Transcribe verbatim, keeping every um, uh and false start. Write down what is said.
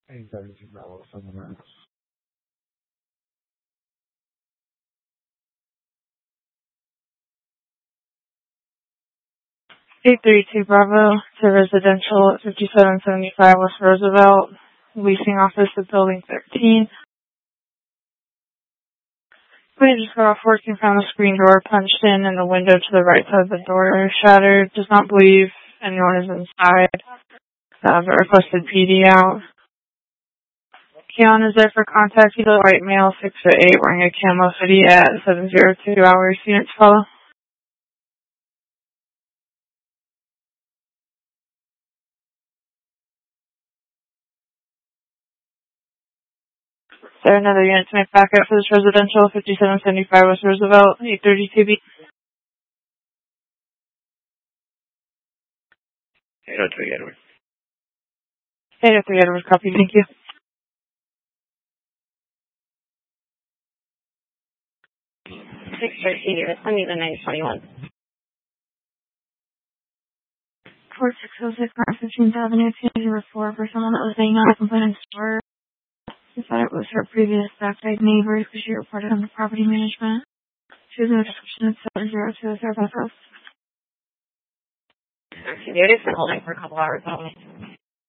eight thirty-two Bravo, seven minutes. eight thirty-two Bravo to residential at fifty-seven seventy-five West Roosevelt, leasing office at building thirteen. We just got off work and found the screen door punched in and the window to the right side of the door shattered. Does not believe anyone is inside. Uh, but requested P D out. Keon is there for contact. He's a white male, six foot eight, wearing a camo hoodie at seven zero two hours. Units follow. Is there another unit to make backup for this residential, fifty-seven seventy-five West Roosevelt, eight thirty-two B? eight oh three Edward. eight oh three Edward, copy, thank you. six thirteen units, I need the nine twenty-one. four six oh six North fifteenth Avenue, two zero four, for someone that was saying not complaining store. She thought it was her previous backside neighbor because she reported on the property management. She was in the description of seven zero two zero. Actually, they've been holding for a couple hours, haven't we?